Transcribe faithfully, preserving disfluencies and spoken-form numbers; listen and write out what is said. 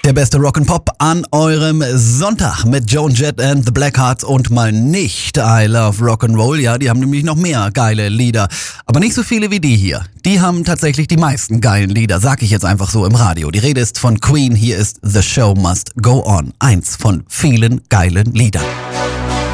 Der beste Rock'n'Pop an eurem Sonntag mit Joan Jett and the Blackhearts und mal nicht I Love Rock'n'Roll. Ja, die haben nämlich noch mehr geile Lieder, aber nicht so viele wie die hier. Die haben tatsächlich die meisten geilen Lieder, sag ich jetzt einfach so im Radio. Die Rede ist von Queen, hier ist The Show Must Go On. Eins von vielen geilen Liedern.